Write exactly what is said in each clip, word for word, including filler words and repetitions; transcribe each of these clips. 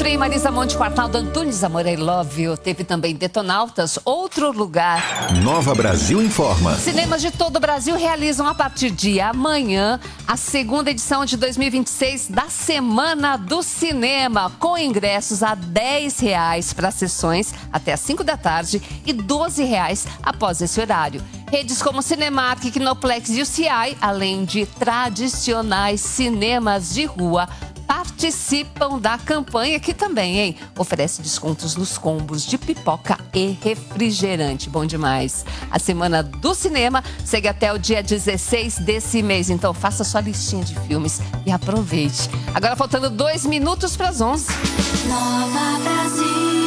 Frei Marisa Monte com Arnaldo Antunes, Amor, I Love You. Teve também Detonautas, Outro Lugar. Nova Brasil informa. Cinemas de todo o Brasil realizam a partir de amanhã a segunda edição de dois mil e vinte e seis da Semana do Cinema, com ingressos a dez reais para sessões até às cinco da tarde e doze reais após esse horário. Redes como Cinemark, Kinoplex e U C I, além de tradicionais cinemas de rua, participam da campanha, que também, hein, oferece descontos nos combos de pipoca e refrigerante. Bom demais. A Semana do Cinema segue até o dia dezesseis desse mês, então faça sua listinha de filmes e aproveite. Agora faltando dois minutos para as onze. Nova Brasil.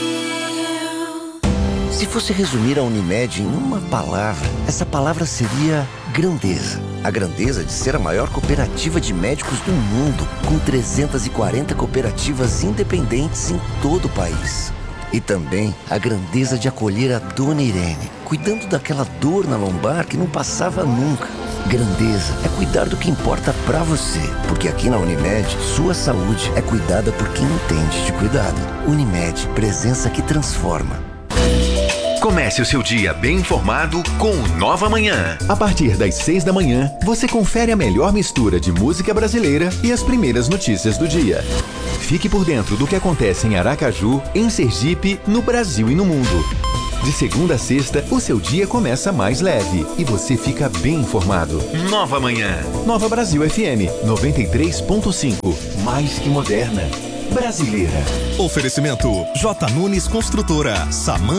Se fosse resumir a Unimed em uma palavra, essa palavra seria grandeza. A grandeza de ser a maior cooperativa de médicos do mundo, com trezentas e quarenta cooperativas independentes em todo o país. E também a grandeza de acolher a Dona Irene, cuidando daquela dor na lombar que não passava nunca. Grandeza é cuidar do que importa pra você, porque aqui na Unimed, sua saúde é cuidada por quem entende de cuidado. Unimed, presença que transforma. Comece o seu dia bem informado com o Nova Manhã. A partir das seis da manhã, você confere a melhor mistura de música brasileira e as primeiras notícias do dia. Fique por dentro do que acontece em Aracaju, em Sergipe, no Brasil e no mundo. De segunda a sexta, o seu dia começa mais leve e você fica bem informado. Nova Manhã. Nova Brasil F M, noventa e três ponto cinco. Mais que moderna. Brasileira. Oferecimento J. Nunes Construtora. Saman